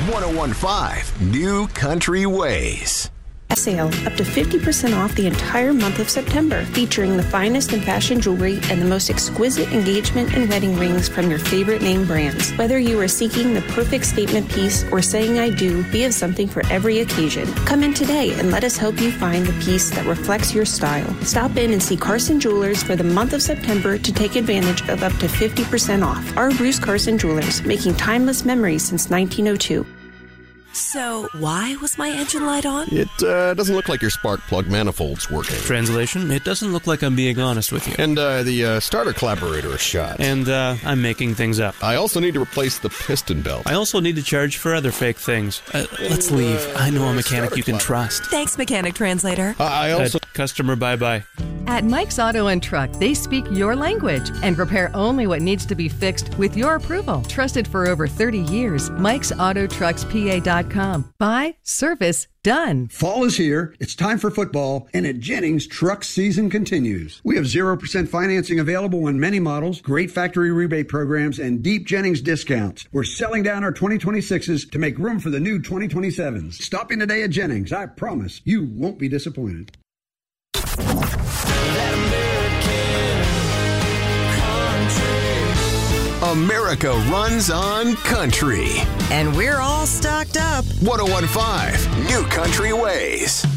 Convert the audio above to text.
101.5 New Country Ways. Sale up to 50% off the entire month of September, featuring the finest in fashion jewelry and the most exquisite engagement and wedding rings from your favorite name brands. Whether you are seeking the perfect statement piece or saying I do, we have something for every occasion. Come in today and let us help you find the piece that reflects your style. Stop in and see Carson Jewelers for the month of September to take advantage of up to 50% off. Our Bruce Carson Jewelers, making timeless memories since 1902. So, why was my engine light on? It doesn't look like your spark plug manifold's working. Translation, it doesn't look like I'm being honest with you. And the starter collaborator is shot. And I'm making things up. I also need to replace the piston belt. I also need to charge for other fake things. Let's leave. I know a mechanic you can trust. Thanks, Mechanic Translator. I also... Customer, bye-bye. At Mike's Auto and Truck, they speak your language and repair only what needs to be fixed with your approval. Trusted for over 30 years, Mike'sAutoTrucksPA.com. Buy, service, done. Fall is here. It's time for football, and at Jennings, truck season continues. We have 0% financing available on many models, great factory rebate programs, and deep Jennings discounts. We're selling down our 2026s to make room for the new 2027s. Stop in today at Jennings. I promise you won't be disappointed. America runs on country. And we're all stocked up. 101.5 New Country Ways.